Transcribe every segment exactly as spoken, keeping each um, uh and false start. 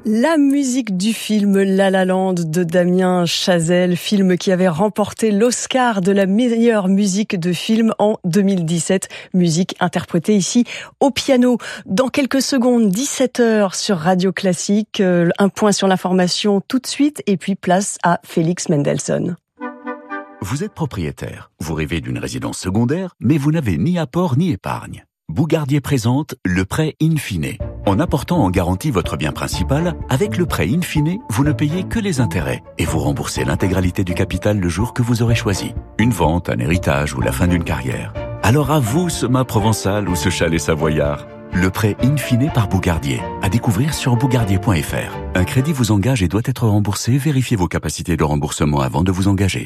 La musique du film La La Land de Damien Chazelle, film qui avait remporté l'Oscar de la meilleure musique de film en deux mille dix-sept, musique interprétée ici au piano. Dans quelques secondes, dix-sept heures sur Radio Classique, un point sur l'information tout de suite et puis place à Félix Mendelssohn. Vous êtes propriétaire, vous rêvez d'une résidence secondaire, mais vous n'avez ni apport ni épargne. Bougardier présente le prêt in fine. En apportant en garantie votre bien principal, avec le prêt in fine, vous ne payez que les intérêts et vous remboursez l'intégralité du capital le jour que vous aurez choisi. Une vente, un héritage ou la fin d'une carrière. Alors à vous ce mât provençal ou ce chalet savoyard. Le prêt in fine par Bougardier. À découvrir sur bougardier point f r. Un crédit vous engage et doit être remboursé. Vérifiez vos capacités de remboursement avant de vous engager.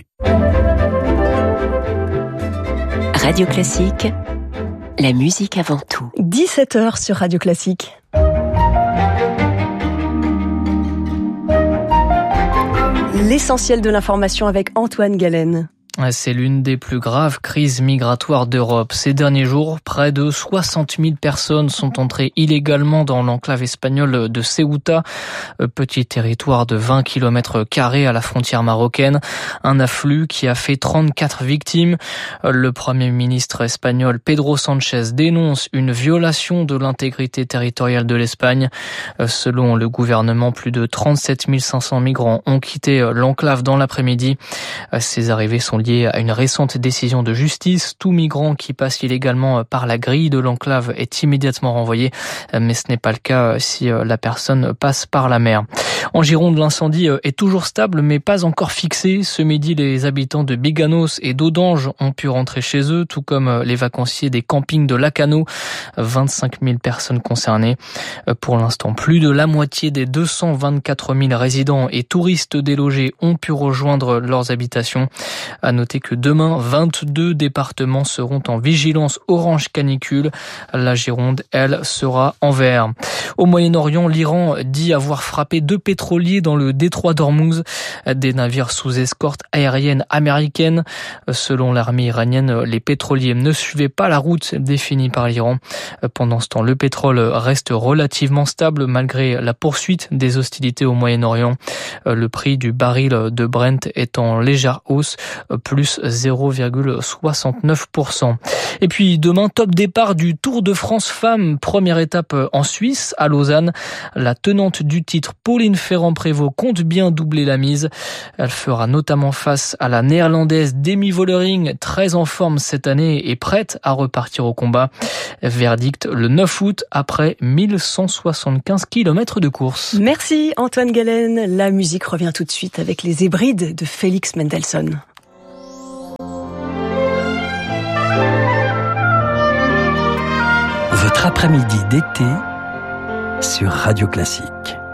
Radio Classique, la musique avant tout. dix-sept heures sur Radio Classique. L'essentiel de l'information avec Antoine Galen. C'est l'une des plus graves crises migratoires d'Europe. Ces derniers jours, près de soixante mille personnes sont entrées illégalement dans l'enclave espagnole de Ceuta, petit territoire de vingt kilomètres carrés à la frontière marocaine. Un afflux qui a fait trente-quatre victimes. Le Premier ministre espagnol Pedro Sánchez dénonce une violation de l'intégrité territoriale de l'Espagne. Selon le gouvernement, plus de trente-sept mille cinq cents migrants ont quitté l'enclave dans l'après-midi. Ces arrivées sont liées à une récente décision de justice. Tout migrant qui passe illégalement par la grille de l'enclave est immédiatement renvoyé, mais ce n'est pas le cas si la personne passe par la mer. En Gironde, l'incendie est toujours stable, mais pas encore fixé. Ce midi, les habitants de Biganos et d'Audange ont pu rentrer chez eux, tout comme les vacanciers des campings de Lacano. vingt-cinq mille personnes concernées. Pour l'instant, plus de la moitié des deux cent vingt-quatre mille résidents et touristes délogés ont pu rejoindre leurs habitations. À noter que demain, vingt-deux départements seront en vigilance orange canicule. La Gironde, elle, sera en vert. Au Moyen-Orient, l'Iran dit avoir frappé deux pétroliers dans le détroit d'Ormuz, des navires sous escorte aérienne américaine. Selon l'armée iranienne, les pétroliers ne suivaient pas la route définie par l'Iran. Pendant ce temps, le pétrole reste relativement stable malgré la poursuite des hostilités au Moyen-Orient. Le prix du baril de Brent est en légère hausse, plus zéro virgule soixante-neuf pour cent. Et puis demain, top départ du Tour de France Femmes. Première étape en Suisse, à Lausanne. La tenante du titre, Pauline Ferrand-Prévot, compte bien doubler la mise. Elle fera notamment face à la néerlandaise Demi Vollering, très en forme cette année et prête à repartir au combat. Verdict le neuf août après mille cent soixante-quinze kilomètres de course. Merci Antoine Galen. La musique revient tout de suite avec les Hébrides de Félix Mendelssohn. Votre après-midi d'été sur Radio Classique.